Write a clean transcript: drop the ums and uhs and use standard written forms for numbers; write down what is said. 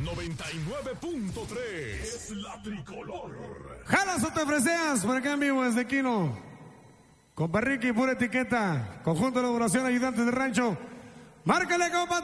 99.3 es la tricolor. Jalas o te freseas, por acá en vivo desde Quino. Compa Ricky, pura etiqueta. Conjunto de elaboración, ayudantes de rancho. Márcale, compa.